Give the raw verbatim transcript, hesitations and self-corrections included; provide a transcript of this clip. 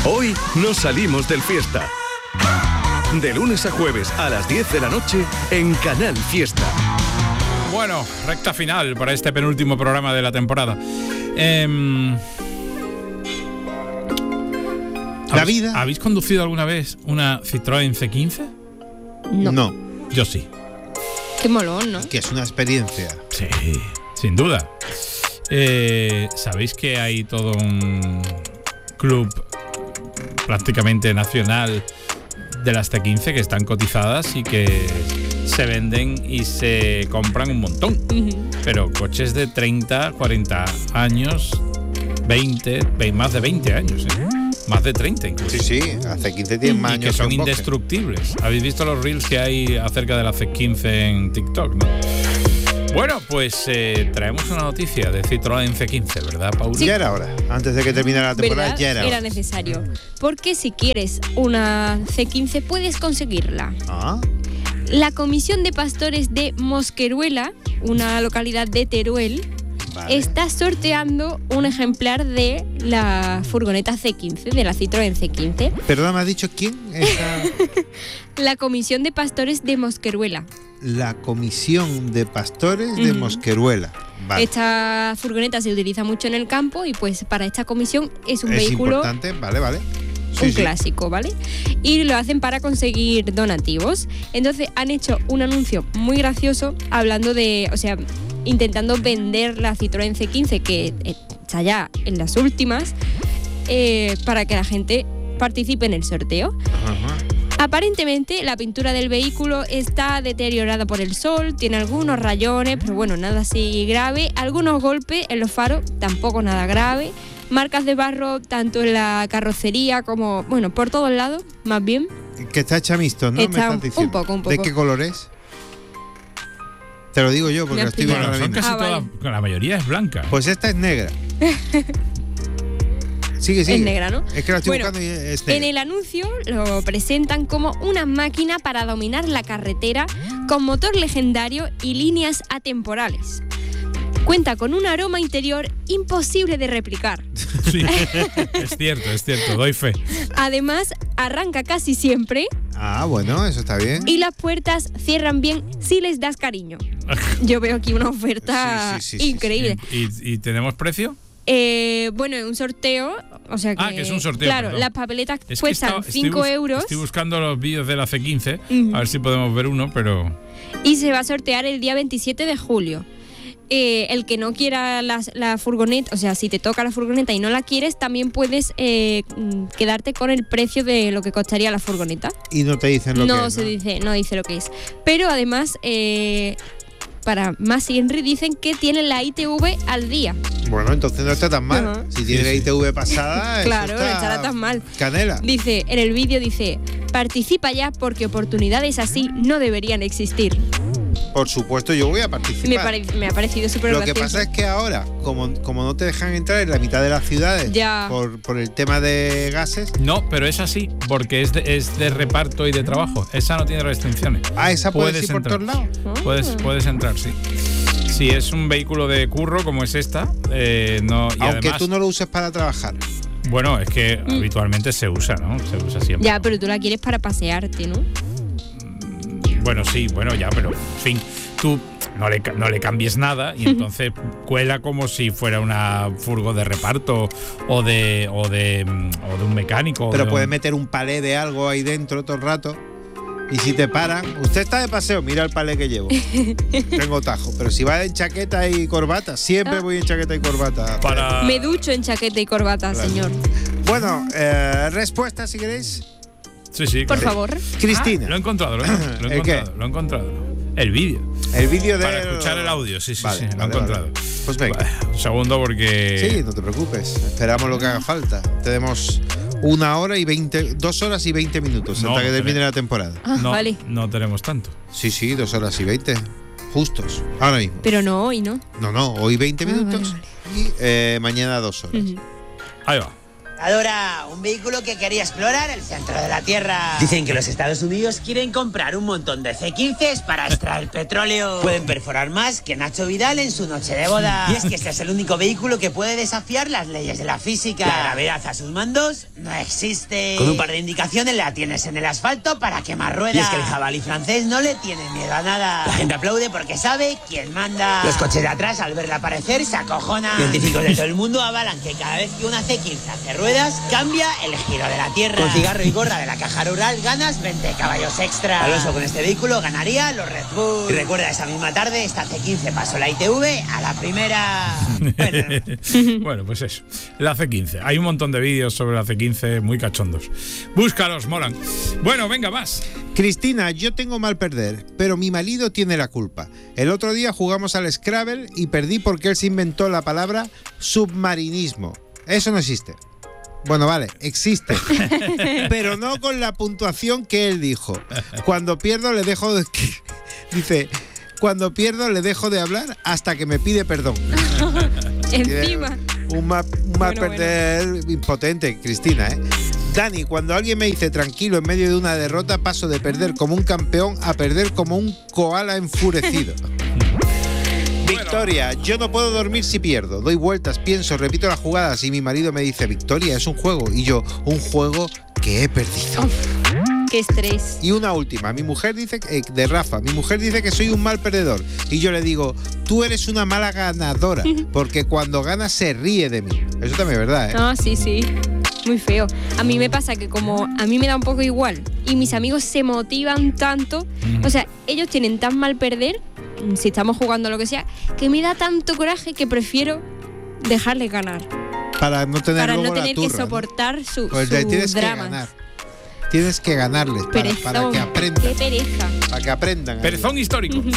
Hoy nos salimos del Fiesta. De lunes a jueves a las diez de la noche en Canal Fiesta. Bueno, recta final para este penúltimo programa de la temporada. Eh, La vida. ¿Habéis conducido alguna vez una Citroën C quince? No. No. Yo sí. Qué molón, ¿no? Que es una experiencia. Sí, sin duda. Eh, ¿Sabéis que hay todo un club prácticamente nacional de las C quince que están cotizadas y que se venden y se compran un montón? Uh-huh. Pero coches de treinta, cuarenta años, veinte, más de veinte años, ¿eh? Más de treinta incluso. Sí, sí, hace quince tiene más Y años que son un Porsche. indestructibles. ¿Habéis visto los reels que hay acerca de la C quince en TikTok, no? Bueno, pues eh, traemos una noticia de Citroën C quince, ¿verdad, Paula? Sí. Ya era hora. Antes de que terminara la temporada, ¿Verdad? ya era hora. Era necesario. Porque si quieres una C quince puedes conseguirla. Ah, La Comisión de Pastores de Mosqueruela, una localidad de Teruel, vale. está sorteando un ejemplar de la furgoneta C quince, de la Citroën C quince. Perdón, ¿me has dicho quién? Está La Comisión de Pastores de Mosqueruela. la Comisión de Pastores de Ujú. Mosqueruela. Vale. Esta furgoneta se utiliza mucho en el campo y pues para esta comisión es un es vehículo, importante, vale, vale. Sí, un sí. clásico, ¿vale? Y lo hacen para conseguir donativos. Entonces han hecho un anuncio muy gracioso hablando de, o sea, intentando vender la Citroën C quince, que está ya en las últimas, eh, para que la gente participe en el sorteo. Ajá. Aparentemente la pintura del vehículo está deteriorada por el sol, tiene algunos rayones, pero bueno, nada así grave. Algunos golpes en los faros, tampoco nada grave. Marcas de barro tanto en la carrocería como, bueno, por todos lados, más bien. Que está hecha mixto, ¿no? Está Me estás un- diciendo. un poco, un ¿De poco. qué color es? Te lo digo yo porque Me lo has estoy viendo Bueno, ahora son mismo. casi Ah, todas, vale. la mayoría es blanca. ¿eh? Pues esta es negra. Sigue, sigue. Es negra, ¿no? Es que la estoy Bueno, buscando y es negra. En el anuncio lo presentan como una máquina para dominar la carretera con motor legendario y líneas atemporales. Cuenta con un aroma interior imposible de replicar. Sí, es cierto, es cierto, doy fe. Además, arranca casi siempre Ah, bueno, eso está bien. y las puertas cierran bien si les das cariño. Yo veo aquí una oferta Sí, sí, sí, sí, increíble. ¿Y, y, y tenemos precio? Eh, bueno, es un sorteo, o sea que... Ah, que es un sorteo, Claro, perdón. las papeletas Es que cuestan estaba- estoy cinco bus- euros Estoy buscando los vídeos de la C quince, Ujú. a ver si podemos ver uno, pero... y se va a sortear el día veintisiete de julio. Eh, el que no quiera las- la furgoneta, o sea, si te toca la furgoneta y no la quieres, también puedes eh, mm, quedarte con el precio de lo que costaría la furgoneta. Y no te dicen lo No que es, se ¿no? dice, no dice lo que es. Pero además, eh, para más Henry dicen que tienen la I T V al día. Bueno, entonces no está tan mal. Ajá. Si tiene Sí, la sí. I T V pasada, eso Claro, no está estará tan mal. Canela. Dice, en el vídeo dice, participa ya porque oportunidades así no deberían existir. Por supuesto, yo voy a participar. Me, pare- me ha parecido súper Lo que gracioso. pasa es que ahora, como, como no te dejan entrar en la mitad de las ciudades Ya. por, por el tema de gases, No, pero es así, porque es de, es de reparto y de trabajo. Esa no tiene restricciones. ah, esa puedes, Puedes ir por entrar. todos lados. Ah. Puedes, puedes entrar, sí. Si es un vehículo de curro como es esta, eh, no, y Aunque además, tú no lo uses para trabajar. bueno, es que habitualmente se usa, ¿no? Se usa siempre. Ya, pero tú la quieres para pasearte, ¿no? Bueno, sí, bueno, ya, pero en fin, tú no le, ca- no le cambies nada y entonces cuela como si fuera una furgo de reparto o de o de, mm, o de un mecánico. o Pero de puedes un- meter un palé de algo ahí dentro todo el rato. Y si te paran, usted está de paseo, mira el palé que llevo. Tengo tajo. Pero si vas en chaqueta y corbata, siempre Ah. voy en chaqueta y corbata. para Me ducho en chaqueta y corbata, Claro. señor. Bueno, eh, respuesta si queréis. Sí, sí, Por claro. favor. Cristina, Ah, lo he encontrado, lo he, encontrado, lo he ¿El qué? encontrado, lo he encontrado. El vídeo. el vídeo de. Para escuchar el audio, sí, sí, Vale, sí, lo he vale, encontrado. vale. Pues venga. Vale, un segundo porque... Sí, no te preocupes. Esperamos lo que haga falta. Tenemos una hora y veinte, dos horas y veinte minutos No, hasta que no termine tenemos. la temporada. Ah, no, vale. no tenemos tanto. Sí, sí, dos horas y veinte. Justos. Ahora mismo. Pero no hoy, ¿no? No, no, hoy veinte Ah, minutos vale, y eh, mañana dos horas. Ujú. Ahí va. Adora, un vehículo que quería explorar el centro de la Tierra. Dicen que los Estados Unidos quieren comprar un montón de C quince para extraer petróleo. Pueden perforar más que Nacho Vidal en su noche de boda. Y es que este es el único vehículo que puede desafiar las leyes de la física. La gravedad a sus mandos no existe. Con un par de indicaciones la tienes en el asfalto para quemar ruedas. Y es que el jabalí francés no le tiene miedo a nada. La gente aplaude porque sabe quién manda. Los coches de atrás al verla aparecer se acojonan. Científicos de todo el mundo avalan que cada vez que una C quince hace ruedas cambia el giro de la Tierra. Con cigarro y gorra de la caja rural ganas veinte caballos extra. Alonso con este vehículo ganaría los Red Bull. Y recuerda, esa misma tarde esta C quince pasó la I T V a la primera. Bueno. Bueno, pues eso, la C quince. Hay un montón de vídeos sobre la C quince muy cachondos. Búscalos, molan. Bueno, venga, más. Cristina, yo tengo mal perder, pero mi marido tiene la culpa. El otro día jugamos al Scrabble y perdí porque él se inventó la palabra submarinismo. Eso no existe. Bueno, vale, existe, pero no con la puntuación que él dijo. Cuando pierdo le dejo de... Dice, cuando pierdo le dejo de hablar hasta que me pide perdón. Encima. Un mal, un mal Bueno, perder bueno. impotente, Cristina, ¿eh? Dani, cuando alguien me dice tranquilo en medio de una derrota, paso de perder como un campeón a perder como un koala enfurecido. Victoria, yo no puedo dormir si pierdo. Doy vueltas, pienso, repito las jugadas y mi marido me dice, Victoria, es un juego. Y yo, un juego que he perdido. Uf, qué estrés. Y una última, mi mujer dice, eh, de Rafa, mi mujer dice que soy un mal perdedor. Y yo le digo, tú eres una mala ganadora, porque cuando ganas se ríe de mí. Eso también es verdad, ¿eh? Ah, sí, sí. Muy feo. A mí me pasa que como a mí me da un poco igual y mis amigos se motivan tanto, o sea, ellos tienen tan mal perder, si estamos jugando lo que sea, que me da tanto coraje que prefiero dejarles ganar. Para no tener, para luego no tener la turra, que soportar ¿no? su, Pues sus tienes dramas. Que ganar. Tienes que ganarles para, para que aprendan. Qué pereza. Para que aprendan. Perezón histórico.